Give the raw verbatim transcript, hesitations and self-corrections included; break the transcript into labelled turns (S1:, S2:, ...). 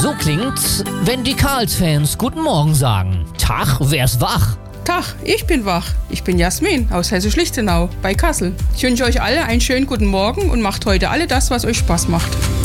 S1: So klingt's, wenn die Karls-Fans Guten Morgen sagen. Tag, wer ist wach?
S2: Tag, ich bin wach. Ich bin Jasmin aus Hessisch-Lichtenau bei Kassel. Ich wünsche euch alle einen schönen guten Morgen und macht heute alle das, was euch Spaß macht.